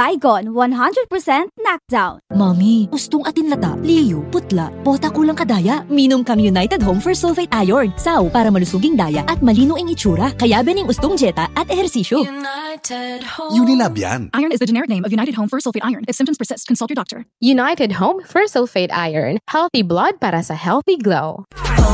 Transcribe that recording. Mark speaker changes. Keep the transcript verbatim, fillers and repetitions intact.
Speaker 1: Baygon one hundred percent knockdown.
Speaker 2: Mami, ustong atin lata, liyo, putla, bota kulang kadaya. Minom kang United Home First Sulfate Iron. Sao para malusuging daya at malino ang itsura. Kaya bening ustong jeta at ehersisyo.
Speaker 3: United Home.
Speaker 4: Unilab yan.
Speaker 5: Iron is the generic name of United Home First Sulfate Iron. If symptoms persist, consult your doctor.
Speaker 6: United Home First Sulfate Iron. Healthy blood para sa healthy glow.